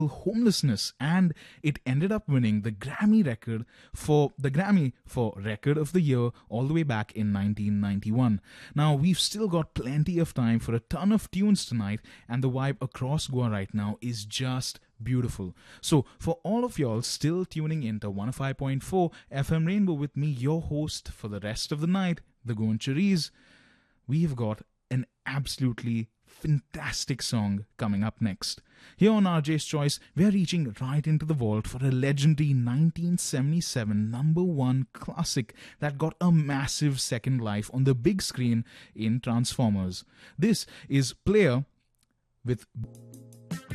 homelessness, and it ended up winning the Grammy for Record of the Year all the way back in 1991. Now we've still got plenty of time for a ton of tunes tonight, and the vibe across Goa right now is just beautiful. So, for all of y'all still tuning in to 105.4 FM Rainbow with me, your host for the rest of the night, the Goan Cherise, we've got an absolutely fantastic song coming up next. Here on RJ's Choice, we're reaching right into the vault for a legendary 1977 number one classic that got a massive second life on the big screen in Transformers. This is Player with